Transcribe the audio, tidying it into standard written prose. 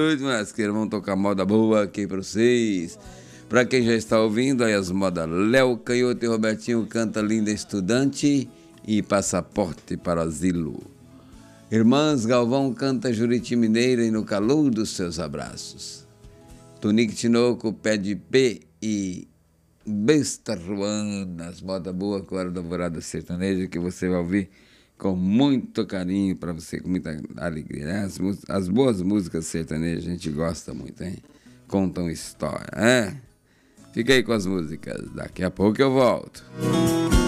noite, Masqueira. Vamos tocar moda boa aqui pra vocês. Pra quem já está ouvindo, aí as modas Léo Canhoto e Robertinho canta Linda Estudante e Passaporte para o Asilo. Irmãs Galvão canta Juriti Mineira e No Calor dos Seus Abraços. Tonique Tinoco pede P e Besta Ruana, as modas boas com a hora da Alvorada Sertaneja, que você vai ouvir com muito carinho para você, com muita alegria, né? As boas músicas sertanejas a gente gosta muito, hein? Contam história, né? Fica aí com as músicas, daqui a pouco eu volto.